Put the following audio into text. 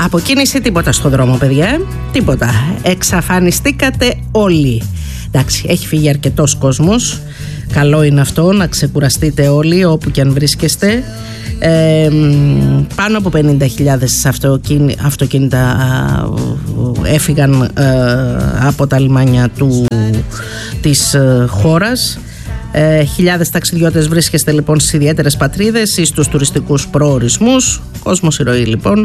Από κίνηση τίποτα στο δρόμο, παιδιά. Τίποτα. Εξαφανιστήκατε όλοι. Εντάξει, έχει φύγει αρκετός κόσμος. Καλό είναι αυτό, να ξεκουραστείτε όλοι όπου και αν βρίσκεστε. Πάνω από 50.000 αυτοκίνητα έφυγαν από τα λιμάνια της χώρας. Χιλιάδες ταξιδιώτες βρίσκεστε λοιπόν στις ιδιαίτερες πατρίδες ή στους τουριστικούς προορισμούς. Κόσμος η ροή λοιπόν